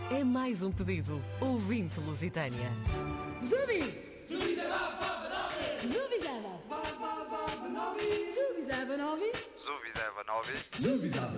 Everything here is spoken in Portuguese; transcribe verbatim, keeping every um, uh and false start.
É mais um pedido. Ouvinte Lusitânia. Zubi! Zubizava! Zubizava novi! Zubizava novi! Zubizava